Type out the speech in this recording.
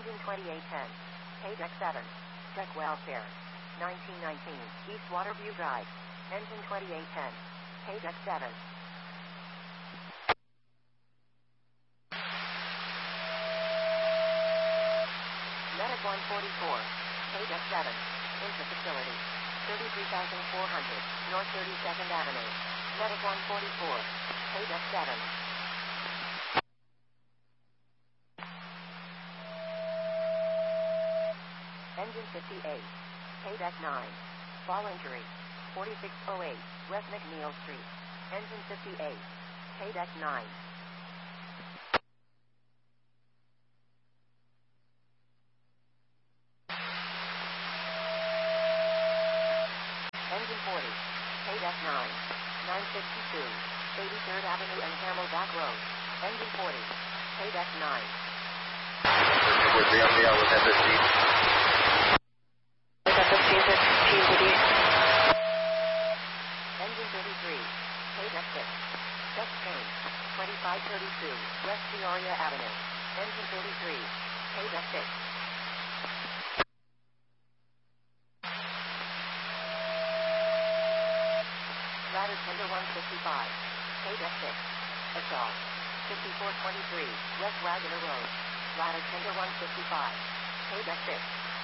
Engine 2810. Paydeck 7. Deck Welfare. 1919. East Waterview Drive. Engine 2810. Paydeck 7. Medic 144. Paydeck 7. Into facility. 33,400. North 32nd Avenue. Medic 144. Paydeck 7. Engine 58. Paydeck 9. Fall injury. 4608 West McNeil Street. Engine 58. Paydeck 9. Engine 40. Paydeck 9. 962. 83rd Avenue and Camelback Road. Engine 40. Paydeck 9. With the MDL with F-15. Engine 33. Paydeck 6. Check change. 2532 West Peoria Avenue. Engine 33. Paydeck 6. Ladder tender 155. Paydeck 6. Assault. 5423 West Wagoner Road. Ladder tender 155. Paydeck 6.